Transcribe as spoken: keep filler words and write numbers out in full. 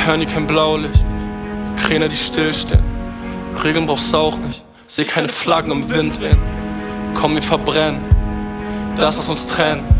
hören nie kein Blaulicht, Kräne, die stillstehen. Regeln brauchst du auch nicht, seh keine Flaggen im Wind wehen. Komm, wir verbrennen das, was uns trennt.